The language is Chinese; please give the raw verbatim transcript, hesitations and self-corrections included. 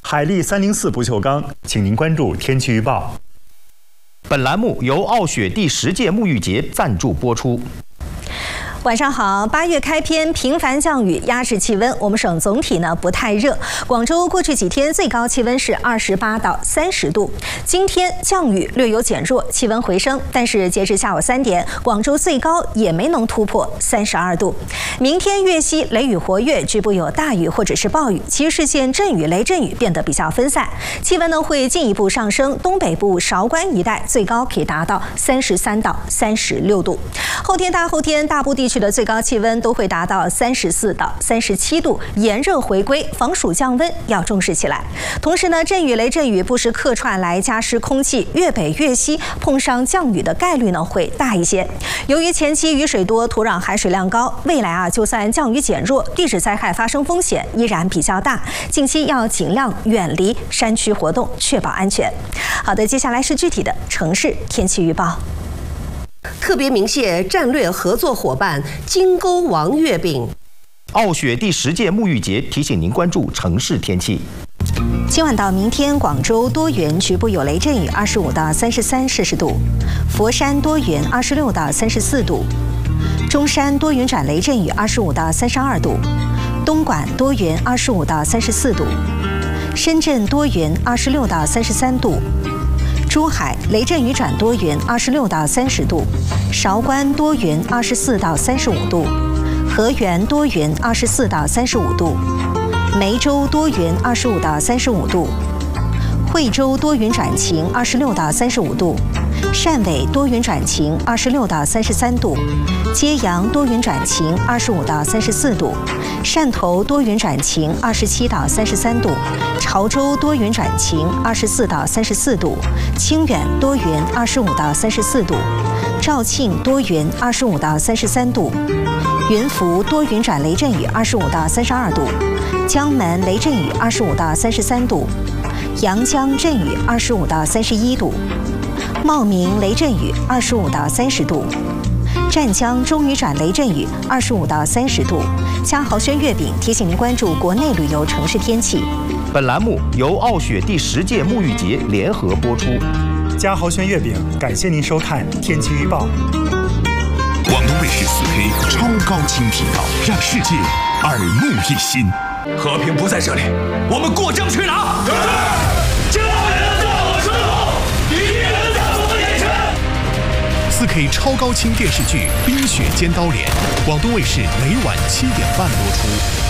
海力三零四不锈钢，请您关注天气预报。 本栏目由傲雪第十届沐浴节赞助播出。 晚上好，八月开篇，频繁降雨压制气温，我们省总体呢不太热。广州过去几天最高气温是二十八到三十度，今天降雨略有减弱，气温回升，但是截至下午三点，广州最高也没能突破三十二度。明天粤西雷雨活跃，局部有大雨或者是暴雨，其余市县阵雨、雷阵雨变得比较分散，气温呢会进一步上升，东北部韶关一带最高可以达到三十三到三十六度。后天、大后天大部地区 的最高气温都会达到三十四到三十七度，炎热回归，防暑降温要重视起来。同时呢，阵雨、雷阵雨不时客串来加湿空气，粤北、粤西碰上降雨的概率呢会大一些。由于前期雨水多，土壤含水量高，未来啊，就算降雨减弱，地质灾害发生风险依然比较大。近期要尽量远离山区活动，确保安全。好的，接下来是具体的城市天气预报。 特别鸣谢战略合作伙伴金钩王月饼。 傲雪第十届沐浴节提醒您关注城市天气。 今晚到明天，广州多云，局部有雷阵雨，二十五到三十三摄氏度；佛山多云，二十六到三十四度；中山多云转雷阵雨，二十五到三十二度；东莞多云，二十五到三十四度；深圳多云，二十六到三十三度。 珠海雷阵雨转多云，二十六到三十度；韶关多云，二十四到三十五度；河源多云，二十四到三十五度；梅州多云，二十五到三十五度；惠州多云转晴，二十六到三十五度；汕尾多云转晴，二十六到三十三度；揭阳多云转晴，二十五到三十四度；汕头多云转晴，二十七到三十三度；潮州多云转晴，二十四到三十四度；清远多云，二十五到三十四度；肇庆多云，二十五到三十三度；云浮多云转雷阵雨，二十五到三十二度；江门雷阵雨，二十五到三十三度；阳江阵雨，二十五到三十一度；茂名雷阵雨，二十五到三十度；湛江中雨转雷阵雨，二十五到三十度。嘉豪轩月饼提醒您关注国内旅游城市天气。 本栏目由傲雪第十届沐浴节联合播出。 嘉豪轩月饼感谢您收看天气预报。 广东卫视四 K 超高清频道，让世界耳目一新。 和平不在这里，我们过江去哪？对，家人在我身后，敌人在我眼前。 四 K 超高清电视剧《冰雪尖刀连》，广东卫视每晚七点半播出。